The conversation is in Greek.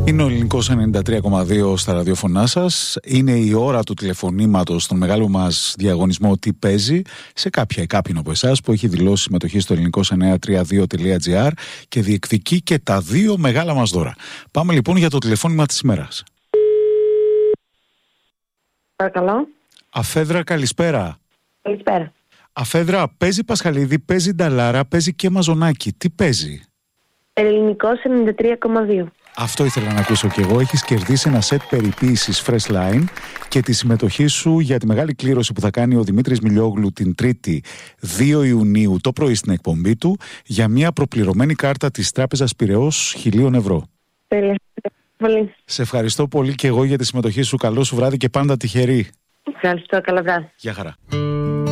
Είναι ο Ελληνικός 93,2 στα ραδιοφωνά σας. Είναι η ώρα του τηλεφωνήματος στον μεγάλο μας διαγωνισμό «Τι παίζει» σε κάποια ή κάποιον από εσάς που έχει δηλώσει συμμετοχή στο ελληνικός932.gr και διεκδικεί και τα δύο μεγάλα μας δώρα. Πάμε λοιπόν για το τηλεφώνημα της ημέρας. Παρακαλώ. Αφέδρα, καλησπέρα. Καλησπέρα. Αφέδρα, παίζει Πασχαλίδη, παίζει Νταλάρα, παίζει και Μαζονάκη. Τι παίζει? Ελληνικός 93,2. Αυτό ήθελα να ακούσω κι εγώ. Έχεις κερδίσει ένα σετ περιποίησης Fresh Line και τη συμμετοχή σου για τη μεγάλη κλήρωση που θα κάνει ο Δημήτρης Μιλιόγλου την 3η 2 Ιουνίου το πρωί στην εκπομπή του για μια προπληρωμένη κάρτα της Τράπεζας Πειραιώς 1.000 ευρώ. Τέλεια. Πολύ. Σε ευχαριστώ πολύ και εγώ για τη συμμετοχή σου. Καλό σου βράδυ και πάντα τυχερή. Ευχαριστώ. Καλά βράδυ. Γεια χαρά.